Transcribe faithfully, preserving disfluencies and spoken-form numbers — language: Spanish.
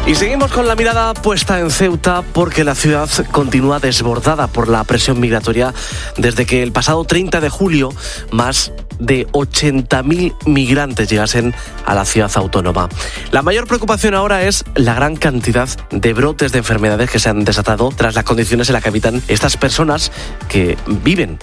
Y seguimos con la mirada puesta en Ceuta porque la ciudad continúa desbordada por la presión migratoria desde que el pasado treinta de julio más de ochenta mil migrantes llegasen a la ciudad autónoma. La mayor preocupación ahora es la gran cantidad de brotes de enfermedades que se han desatado tras las condiciones en las que habitan estas personas que viven